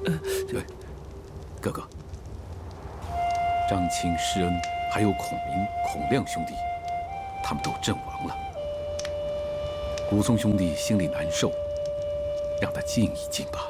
哥哥，张青、施恩还有孔明、孔亮兄弟，他们都阵亡了。武松兄弟心里难受，让他静一静吧。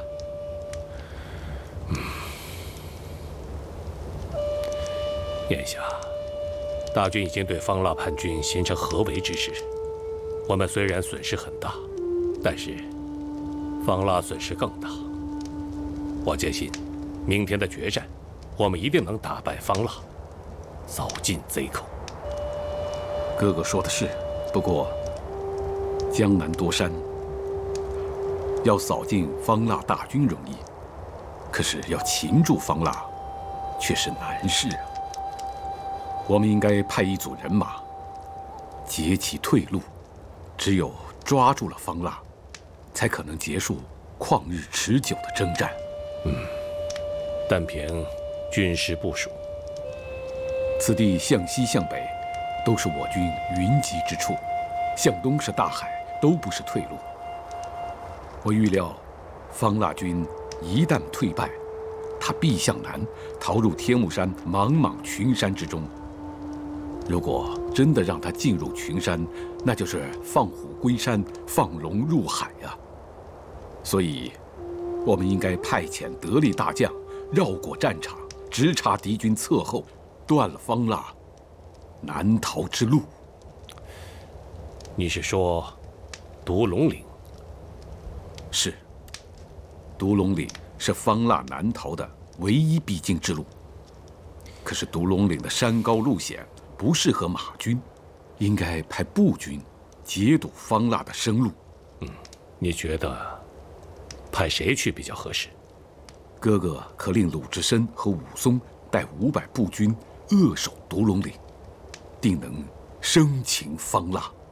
眼下，大军已经对方腊叛军形成合围之势。我们虽然损失很大，但是方腊损失更大。我坚信，明天的决战，我们一定能打败方腊，扫尽贼寇。 哥哥说的是，不过江南多山，要扫尽方腊大军容易，可是要擒住方腊，却是难事啊。我们应该派一组人马，截其退路。只有抓住了方腊，才可能结束旷日持久的征战。 单凭军事部署， 此地向西向北都是我军云集之处，向东是大海，都不是退路。我预料，方腊军一旦退败，他必向南逃入天目山茫茫群山之中。如果真的让他进入群山，那就是放虎归山，放龙入海啊！所以，我们应该派遣得力大将绕过战场，直插敌军侧后，断了方腊南逃之路。 你是说独龙岭？ 是，独龙岭是方腊南逃的唯一必经之路。可是独龙岭的山高路险，不适合马军，应该派步军截堵方腊的生路。 你觉得派谁去比较合适？ 哥哥可令鲁智深和武松带500步军扼守独龙岭，定能生擒方腊。